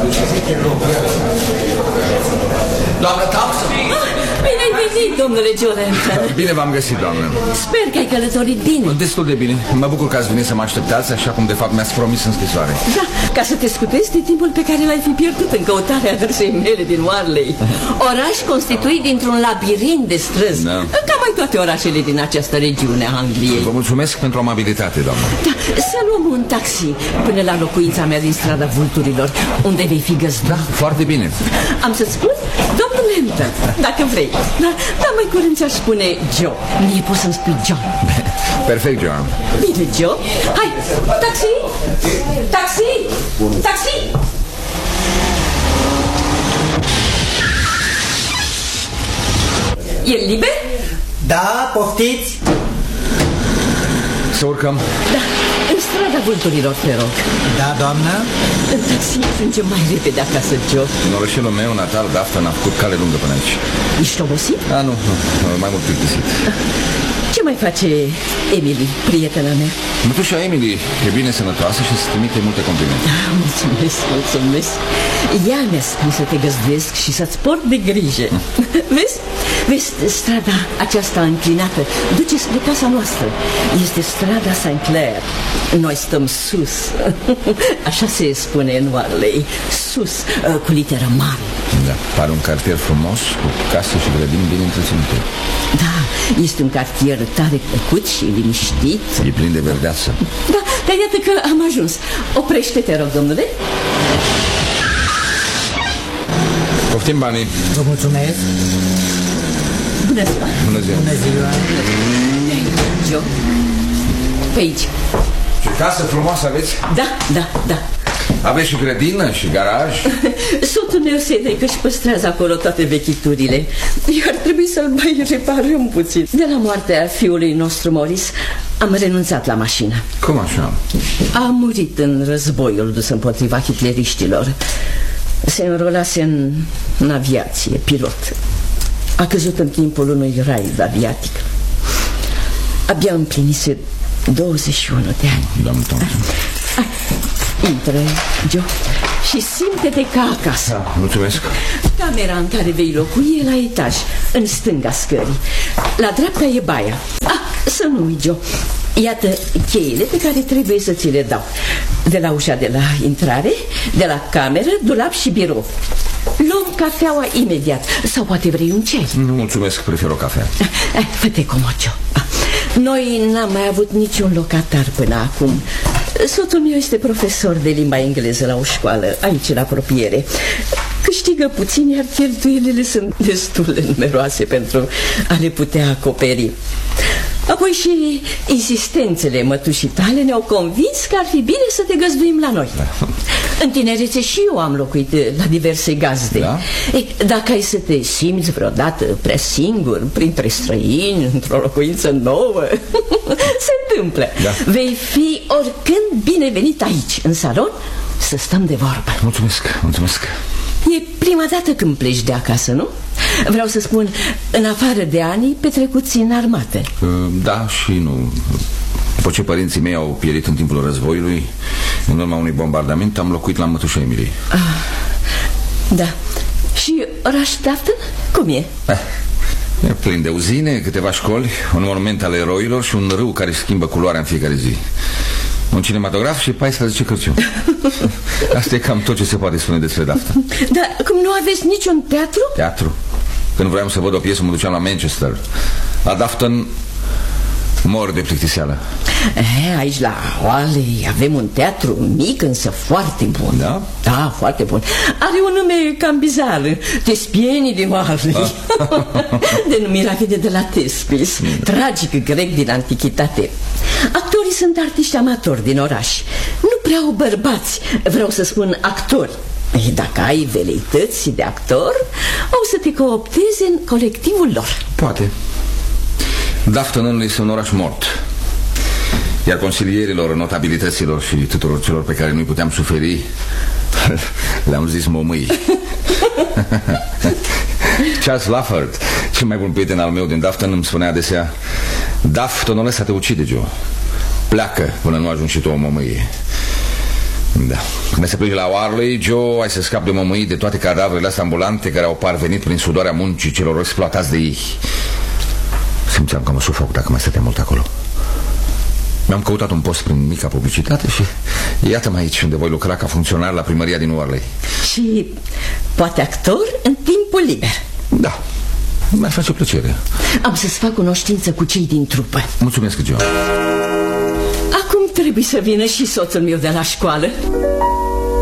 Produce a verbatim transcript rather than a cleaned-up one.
Doamnă Thompson! Bine ai venit, domnule Jonathan. Bine v-am găsit, doamnă. Sper că ai călătorit bine. Destul de bine. Mă bucur că ați venit să mă așteptați, așa cum de fapt mi-ați promis în scrisoare. Da, ca să te scutezi de timpul pe care l-ai fi pierdut în căutarea adresei mele din Warley. Oraș constituit dintr-un labirint de străzi, da. Ca mai toate orașele din această regiune a Angliei. Vă mulțumesc pentru amabilitate, doamnă. Da, să luăm un taxi până la locuința mea din strada Vulturilor, unde vei fi găzduit. Da, foarte bine. Am să-ți spun, domnul Hampton, dacă vrei. Dar, dar mai curând ți-aș spune Joe. Mie poți să-mi spui John. Perfect, John. Bine, Joe. Hai, taxi! Taxi! Taxi! E liber? Da, poftiți! Să urcăm? Da, în strada Vulturilor, te rog. Da, doamnă? În taxi ajungem mai repede acasă, Joe. În orășelul meu natal, Dafton, a făcut cale lungă până aici. Ești obosit? A, nu, nu, mai mult plictisit. Ce mai face Emily, prietena mea? Mătușa Emily e bine sănătoasă și îți trimite multe complimente. Da, mulțumesc, mulțumesc. Ea mi-a spus să te găzduiesc și să-ți port de grijă. Vezi? Vezi, strada aceasta înclinată duce spre casa noastră. Este strada Saint Clair. Noi stăm sus. Așa se spune în Warley. Sus, cu literă mare. Da, pare un cartier frumos, cu case și grădini bine întreținute. Da, este un cartier tare plăcut și liniștit. E plin de verdeață. Da, dar iată că am ajuns. Oprește-te, rog, domnule. Poftim banii. Vă mulțumesc. Bună ziua. Bună ziua. Bună ziua. Joe, pe aici. Și casă frumoasă aveți? Da, da, da. Aveți și grădină și garaj? Soțul meu se că își păstrează acolo toate vechiturile. Eu ar trebui să-l mai reparăm puțin. De la moartea fiului nostru Morris am renunțat la mașină. Cum așa? A murit în războiul dus împotriva hitleriștilor. Se înrolase în, în aviație, pilot. A căzut în timpul unui raid aviatic. Abia împlinise douăzeci și unu de ani. Doamne Thompson. Intră, Joe, și simte-te ca acasă. Da, mulțumesc. Camera în care vei locui e la etaj, în stânga scării. La dreapta e baia. Ah, să nu uit, Joe. Iată cheile pe care trebuie să ți le dau. De la ușa de la intrare, de la cameră, dulap și birou. Luăm cafeaua imediat. Sau poate vrei un ceai? Nu, mulțumesc, prefer o cafea. Fă-te comod, Joe. Noi n-am mai avut niciun locatar până acum. Soțul meu este profesor de limba engleză la o școală aici în apropiere. Câștigă puțin, iar cheltuielile sunt destul de numeroase pentru a le putea acoperi. Apoi și insistențele mătușii tale ne-au convins că ar fi bine să te găzduim la noi. Da. În tinerețe și eu am locuit la diverse gazde. Da? Ei, dacă ai să te simți vreodată prea singur, printre străini, într-o locuință nouă, se întâmplă. Da. Vei fi oricând binevenit aici, în salon, să stăm de vorbă. Mulțumesc, mulțumesc. E prima dată când pleci de acasă, nu? Vreau să spun, în afară de ani petrecuți în armată. Da și nu. După ce părinții mei au pierit în timpul războiului, în urma unui bombardament, am locuit la mătușa Emily. Ah, da. Și oraș Dafton? Cum e? Eh, e plin de uzine, câteva școli, un monument al eroilor și un râu care schimbă culoarea în fiecare zi. Un cinematograf și paisprezece cărciuni. Asta e cam tot ce se poate spune despre Dafton. Dar cum nu aveți niciun teatru? Teatru? Când vreau să văd o piesă mă duceam la Manchester. La Dafton mor de plictiseală. E, aici la Warley avem un teatru mic, însă foarte bun. Da? Da, foarte bun. Are un nume cam bizar, Tespienii din Warley. Denumirea vine de la Tespis, tragic grec din antichitate. Actorii sunt artiști amatori din oraș. Nu prea au bărbați, vreau să spun actori. E, dacă ai veleități de actor, o să te coopteze în colectivul lor. Poate. Dafton este un oraș mort. Iar consilierilor, notabilităților și tuturor celor pe care nu-i puteam suferi le-am zis momâi. Charles Lafford, cel mai bun prieten al meu din Dafton, îmi spunea adesea: Daftonul ăsta te ucide, Joe. Pleacă până nu ajungi și tu o momâie. Da. Când se plânge la Warley, Joe, ai să scapi de mămâit de toate cadavrele astea ambulante care au parvenit prin sudoarea muncii celor exploatați de ei. Simțeam că mă sufoc dacă mai stăteam mult acolo. Mi-am căutat un post prin mica publicitate și iată-mă aici unde voi lucra ca funcționar la primăria din Warley. Și poate actor în timpul liber. Da, mi-ar face plăcere. Am să-ți fac cunoștință cu cei din trupă. Mulțumesc, Joe. Acum trebuie să vină și soțul meu de la școală.